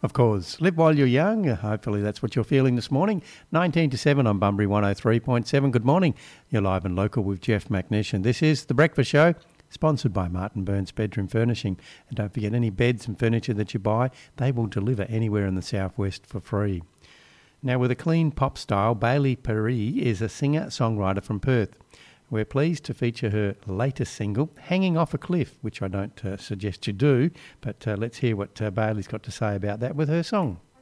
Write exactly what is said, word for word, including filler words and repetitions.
Of course. Live while you're young. Hopefully that's what you're feeling this morning. nineteen to seven on Bunbury one oh three point seven. Good morning. You're live and local with Jeff McNish. And this is The Breakfast Show, sponsored by Martin Burns Bedroom Furnishing. And don't forget, any beds and furniture that you buy, they will deliver anywhere in the southwest for free. Now, with a clean pop style, Bailey Perry is a singer-songwriter from Perth. We're pleased to feature her latest single, Hanging Off a Cliff, which I don't uh, suggest you do, but uh, let's hear what uh, Bailey's got to say about that with her song.